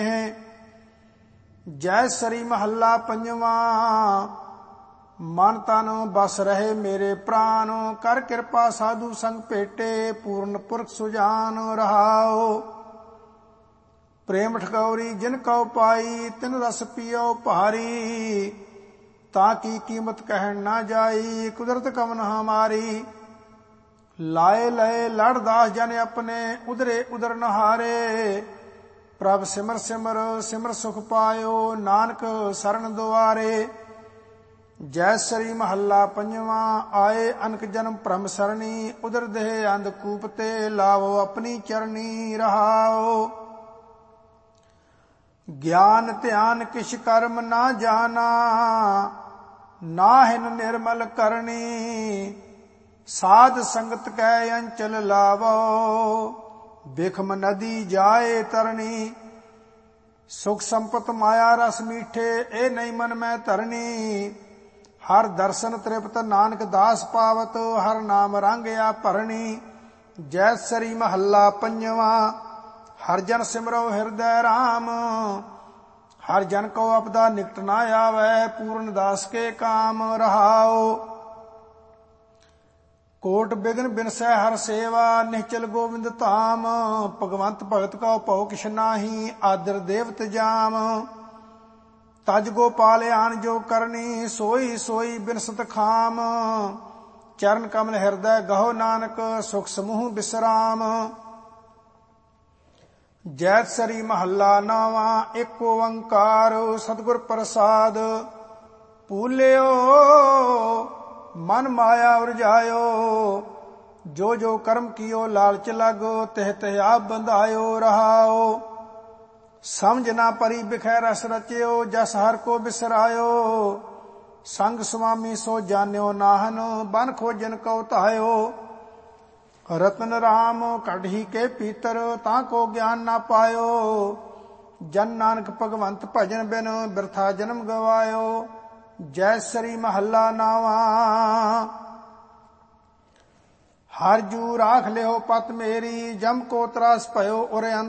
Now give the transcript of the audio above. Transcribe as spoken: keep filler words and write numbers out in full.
नेह। जय सरी महला पंजवा। मन तन बस रहे मेरे प्राण, कर कृपा साधु संग भेटे, पूर्ण पुरख सुजान रहाओ। प्रेम ठगौरी जिन कौ पाई, तिन रस पियो भारी, ताकि कीमत कहन ना जाई, कुदरत कमन हमारी। लाए लय लड़दास जन अपने, उदरे उदर नहारे, प्रभ सिमर सिमर सिमर सुख पायो, नानक शरण दुआरे। जय सरी महला पंजवा। आए अनक जन्म भ्रम सरणी, उदर देह अंधकूप ते, लावो अपनी चरणी रहाओ। ज्ञान ध्यान किछ कर्म ना जाना, नाहिन निर्मल करनी, साध संगत कै अंचल लावो, बिखम नदी जाए तरनी। सुख संपत माया रस मीठे, ए नहीं मन में धरनी, हर दर्शन तृप्त नानक दास पावत, हर नाम रंगया भरनी। जय सरी महला पंजवा। हर जन सिमरो हृदय राम, हर जन को अपदा निकट ना आवे, पूर्ण दास के काम रहाओ। कोट बिघन बिनसै हर सेवा, निश्चल गोविंद धाम, भगवंत भगत को भौ किछ नाही, आदर देवत जाम। तज गोपाल आन जो करनी, सोई सोई बिनसत खाम, चरण कमल हृदय गहो नानक, सुख समूह विश्राम। जैत सरी महला नावा। एक ओंकार सतगुर प्रसाद, पूल्यो मन माया उरजायो, जो जो कर्म कियो लालच लगो, तह तह आप बंधायो रहाओ। समझ ना परी बिखै रस रच्यो, जस हर को बिसरायो, संग स्वामी सो जान्यो नाहन, बन खोजन को तायो। रतन राम कढ़ी के पीतर, ताको ज्ञान ना पायो, जन नानक भगवंत भजन बिन, बिरथा जन्म गवायो। जय सरी महला नावा। हर जू राख लियो पत मेरी, जम को त्रास भयो उर